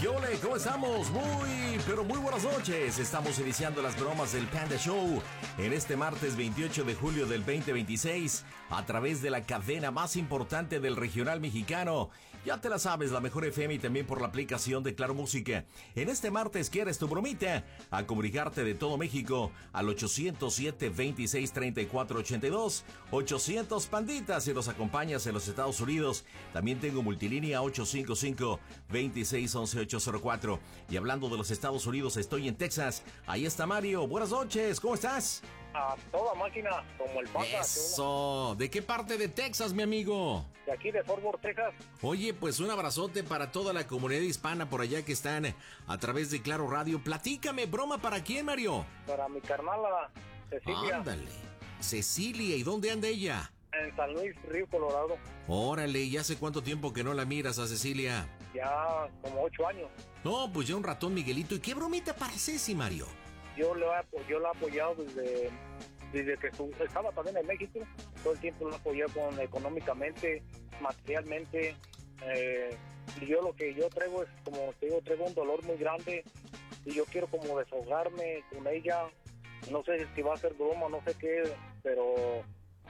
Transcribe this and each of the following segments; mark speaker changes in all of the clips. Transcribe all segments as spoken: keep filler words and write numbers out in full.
Speaker 1: Yole, ¿cómo estamos? Muy, pero muy buenas noches. Estamos iniciando las bromas del Panda Show en este martes veintiocho de julio del veinte veintiséis a través de la cadena más importante del regional mexicano. Ya te la sabes, la mejor F M y también por la aplicación de Claro Música. En este martes, ¿quieres tu bromita? A comunicarte de todo México al ochocientos siete, veintiséis, treinta y cuatro, ochenta y dos. ochocientos Panditas si nos acompañas en los Estados Unidos. También tengo multilínea ochocientos cincuenta y cinco, veintiséis, once, ochocientos cuatro. Y hablando de los Estados Unidos, estoy en Texas. Ahí está Mario. Buenas noches, ¿cómo estás?
Speaker 2: A toda máquina, como el Panda.
Speaker 1: Eso. ¿De qué parte de Texas, mi amigo?
Speaker 2: De aquí, de Fort Worth, Texas.
Speaker 1: Oye, pues un abrazote para toda la comunidad hispana por allá que están a través de Claro Radio. Platícame, ¿broma para quién, Mario?
Speaker 2: Para mi carnala, Cecilia.
Speaker 1: Ándale. Cecilia, ¿y dónde anda ella?
Speaker 2: En San Luis, Río Colorado.
Speaker 1: Órale, ¿y hace cuánto tiempo que no la miras a Cecilia?
Speaker 2: Ya como ocho años.
Speaker 1: No, pues ya un ratón, Miguelito. ¿Y qué bromita para Ceci, Mario?
Speaker 2: Yo, le, yo la he apoyado desde, desde que su, estaba también en México. Todo el tiempo la apoyé con, económicamente, materialmente. Eh, y yo lo que yo traigo es, como te digo, traigo un dolor muy grande. Y yo quiero como desahogarme con ella. No sé si va a ser broma, no sé qué, pero...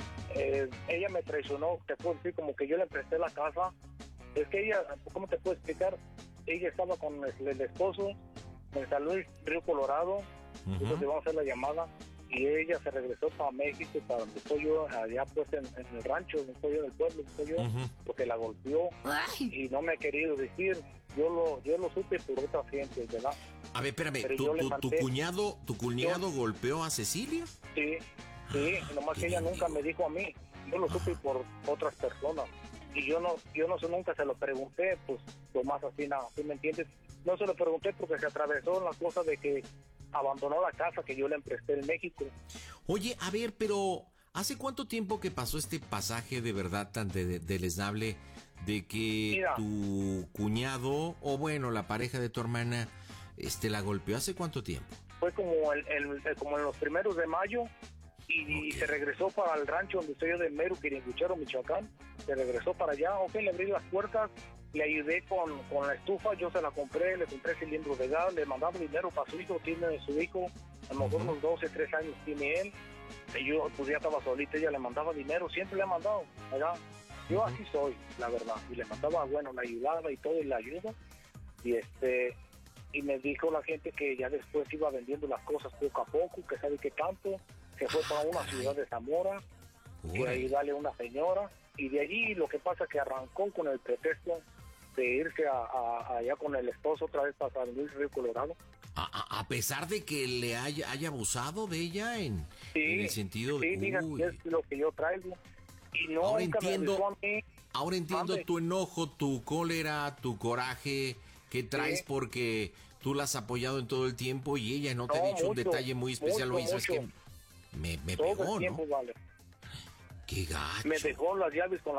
Speaker 2: Eh, ella me traicionó, te puedo decir, como que yo le presté la casa. Es que ella, ¿cómo te puedo explicar? Ella estaba con el, el esposo en San Luis, Río Colorado. Uh-huh. Entonces vamos a hacer la llamada y ella se regresó para México, para donde estoy yo, allá pues en, en el rancho, donde estoy yo, en el pueblo, donde estoy yo, uh-huh. Porque la golpeó. Ay. Y no me ha querido decir. Yo lo, yo lo supe por otras gentes, ¿verdad?
Speaker 1: A ver, espérame, ¿tu, tu, mandé, tu cuñado, tu cuñado yo, golpeó a Cecilia?
Speaker 2: Sí. Sí, nomás que ella nunca me dijo a mí, yo lo supe por otras personas y yo no, yo no sé, nunca se lo pregunté, pues lo más así nada, ¿sí me entiendes? No se lo pregunté porque se atravesó la cosa de que abandonó la casa que yo le empresté en México.
Speaker 1: Oye, a ver, pero ¿hace cuánto tiempo que pasó este pasaje de verdad tan de, deleznable de que Mira, tu cuñado, o bueno, la pareja de tu hermana, este la golpeó? ¿Hace cuánto tiempo?
Speaker 2: Fue como, el, el, como en los primeros de mayo. Y okay. Se regresó para el rancho donde estoy yo de Meru, Quiringuichero, Michoacán. Se regresó para allá, ok, le abrí las puertas, le ayudé con, con la estufa, yo se la compré, le compré cilindros de gas, le mandaba dinero para su hijo, tiene su hijo, a lo mejor uh-huh. unos doce, trece años tiene él. Y yo pues ya estaba solita, ella le mandaba dinero, siempre le ha mandado, ¿verdad? Yo uh-huh. así soy, la verdad. Y le mandaba, bueno, la ayudaba y todo, y la ayuda. Y este... Y me dijo la gente que ya después iba vendiendo las cosas poco a poco, que sabe qué tanto. Se fue para una ciudad de Zamora, y ahí dale una señora, y de allí lo que pasa es que arrancó con el pretexto de irse a, a, allá con el esposo otra vez para San Luis, Río Colorado.
Speaker 1: A, a, a pesar de que le haya, haya abusado de ella en,
Speaker 2: sí,
Speaker 1: en el sentido
Speaker 2: sí,
Speaker 1: de...
Speaker 2: Sí, digan que es lo que yo traigo, y no
Speaker 1: ahora entiendo,
Speaker 2: a mí.
Speaker 1: Ahora entiendo tu enojo, tu cólera, tu coraje que traes sí. Porque tú la has apoyado en todo el tiempo y ella no te no, ha dicho mucho, un detalle muy especial.
Speaker 2: Mucho,
Speaker 1: Oye, ¿sabes qué? Me, me
Speaker 2: todo
Speaker 1: pegó,
Speaker 2: el tiempo,
Speaker 1: ¿no?
Speaker 2: Vale.
Speaker 1: Qué gacho.
Speaker 2: Me dejó las llaves con